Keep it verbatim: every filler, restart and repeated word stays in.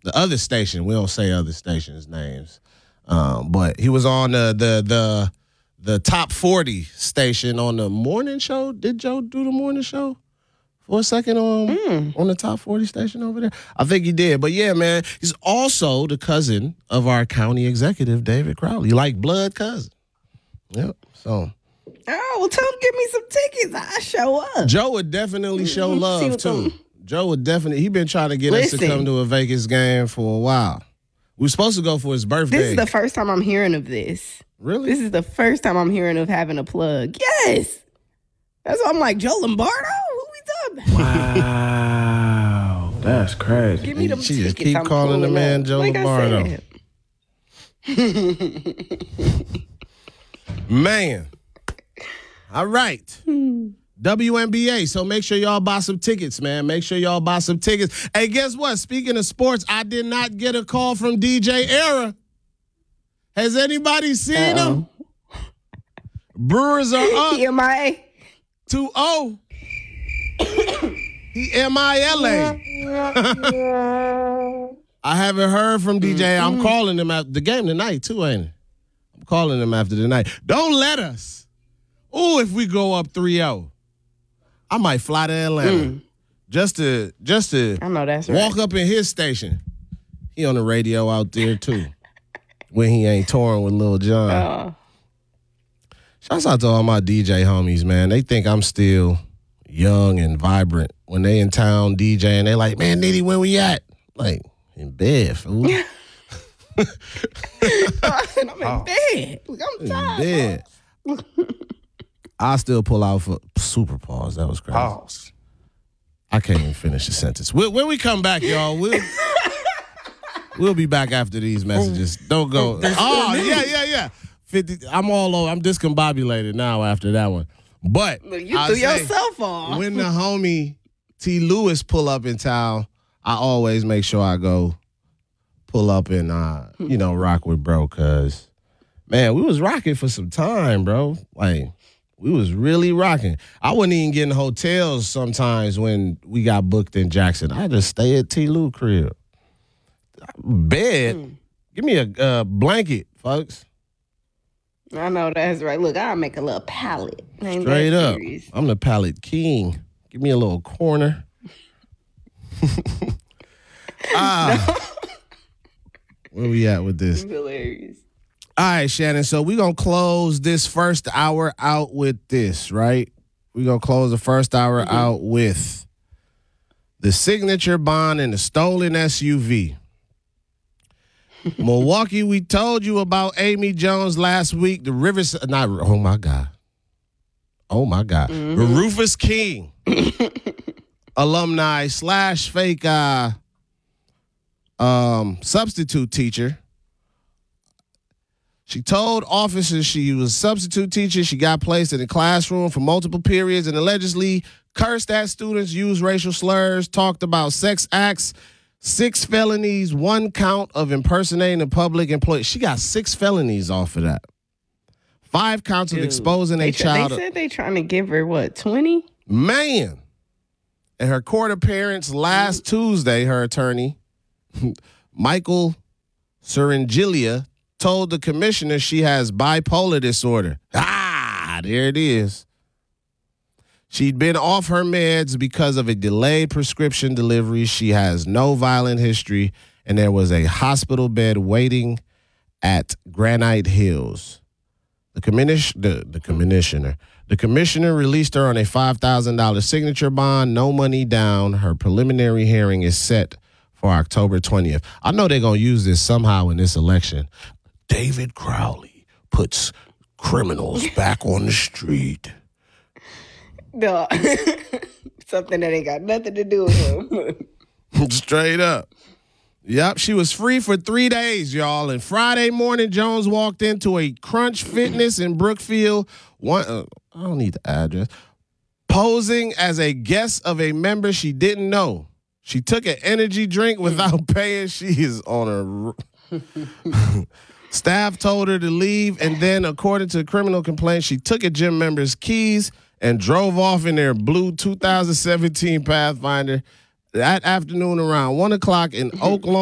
the other station. We don't say other stations' names, um, but he was on the the the the top forty station on the morning show. Did Joe do the morning show for a second on mm. on the top forty station over there? I think he did. But yeah, man, he's also the cousin of our county executive, David Crowley, like blood cousin. Yep. So. Oh, well, tell him give me some tickets. I show up. Joe would definitely show love too. Joe would definitely. He been trying to get Listen, us to come to a Vegas game for a while. We were supposed to go for his birthday. This is the first time I'm hearing of this. Really? This is the first time I'm hearing of having a plug. Yes. That's why I'm like, Joe Lombardo? Who we talking about? Wow. That's crazy. Give me them she tickets. just keep I'm calling the man up. Joe like Lombardo. Man. All right. W N B A. So make sure y'all buy some tickets, man. Make sure y'all buy some tickets. Hey, guess what? Speaking of sports, I did not get a call from D J Era. Has anybody seen Uh-oh. him? Brewers are up. M I A two oh. He M I L A. I haven't heard from D J. I'm calling him after the game tonight, too, ain't it? I'm calling him after the night. Don't let us. Ooh, if we go up three oh, I might fly to Atlanta mm. just to just to I know that's walk right. up in his station. He on the radio out there too, when he ain't touring with Lil Jon. Uh. Shouts out to all my D J homies, man. They think I'm still young and vibrant when they in town DJing. They like, man, Nitty, where we at? Like in bed, fool. I'm in oh. bed. Look, I'm tired. In bed. I still pull out for super pause. That was crazy. Pause. I can't even finish the sentence. When, when we come back, y'all, we'll we'll be back after these messages. Don't go. Oh, yeah, yeah, yeah. fifty I'm all over. I'm discombobulated now after that one. But Look, you threw yourself off. When the homie T. Lewis pull up in town, I always make sure I go pull up and uh, you know, rock with bro, cause man, we was rocking for some time, bro. Like. We was really rocking. I wasn't even getting hotels sometimes when we got booked in Jackson. I just stay at T. Lou crib. Bed. Mm. Give me a uh, blanket, folks. I know that's right. Look, I'll make a little pallet. Straight up. Serious. I'm the pallet king. Give me a little corner. ah. No. Where we at with this? Hilarious. All right, Shannon. So we're going to close this first hour out with this, right? We're going to close the first hour mm-hmm. out with the signature bond and the stolen S U V. Milwaukee, we told you about Amy Jones last week. The Rivers, not, oh my God. Oh my God. Mm-hmm. The Rufus King alumni slash fake uh, um, substitute teacher. She told officers she was a substitute teacher. She got placed in the classroom for multiple periods and allegedly cursed at students, used racial slurs, talked about sex acts, six felonies, one count of impersonating a public employee. She got six felonies off of that. Five counts Dude, of exposing a child. They said they trying to give her, what, twenty? Man. In her court appearance last mm. Tuesday, her attorney, Michael Ciringilia, told the commissioner she has bipolar disorder. Ah, there it is. She'd been off her meds because of a delayed prescription delivery. She has no violent history, and there was a hospital bed waiting at Granite Hills. The, commish- the, the commissioner the commissioner released her on a five thousand dollars signature bond, no money down. Her preliminary hearing is set for October twentieth. I know they're going to use this somehow in this election. David Crowley puts criminals back on the street. No. Something that ain't got nothing to do with him. Straight up. Yep, she was free for three days, y'all. And Friday morning, Jones walked into a Crunch Fitness in Brookfield. One, uh, I don't need the address. Posing as a guest of a member she didn't know. She took an energy drink without paying. She is on her... Staff told her to leave, and then, according to a criminal complaint, she took a gym member's keys and drove off in their blue two thousand seventeen Pathfinder that afternoon around one o'clock in Oak Lawn.